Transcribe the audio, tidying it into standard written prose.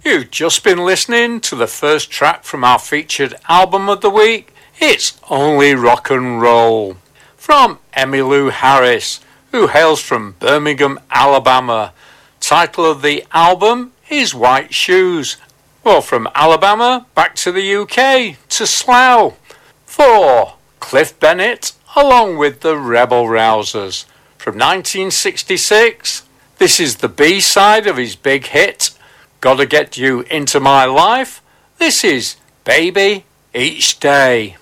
You've just been listening to the first track from our featured album of the week. It's Only Rock and Roll, from Emmylou Harris, who hails from Birmingham, Alabama. Title of the album is White Shoes. Well, from Alabama back to the UK, to Slough, for Cliff Bennett along with the Rebel Rousers. From 1966, this is the B-side of his big hit, Gotta Get You Into My Life. This is Baby Each Day.